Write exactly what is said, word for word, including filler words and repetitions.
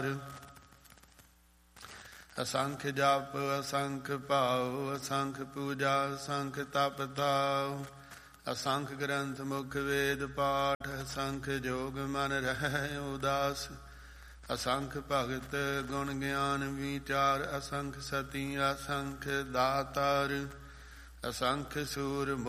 ਅਸੰਖ ਜਪ ਅਸੰਖ ਭਾਉ ਅਸੰਖ ਪੂਜਾ ਅਸੰਖ ਤਪ ਤਾਉ ਅਸੰਖ ਗ੍ਰੰਥ ਮੁਖ ਵੇਦ ਪਾਠ ਅਸੰਖ ਜੋਗ ਮਨ ਰਹਿ ਉਦਾਸ ਅਸੰਖ ਭਗਤ ਗੁਣ ਗਿਆਨ ਵਿਚਾਰ ਅਸੰਖ ਸਤੀ ਅਸੰਖ ਦਾਤਾਰ ਅਸੰਖ ਸੂਰ